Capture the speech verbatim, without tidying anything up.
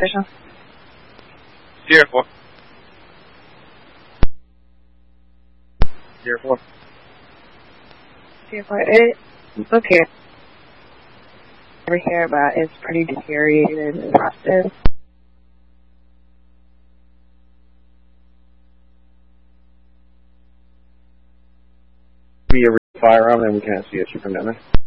official? Sierra four. Sierra four. Sierra four. It, look here. Over here, but it's pretty deteriorated and rusted. Be a firearm, then we can't see it from down there.